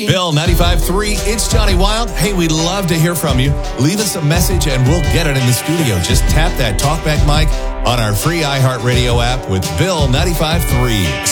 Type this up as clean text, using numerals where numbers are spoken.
Bill 95.3, it's Johnny Wild. Hey, we'd love to hear from you. Leave us a message and we'll get it in the studio. Just tap that talkback mic on our free iHeartRadio app with Bill 95.3.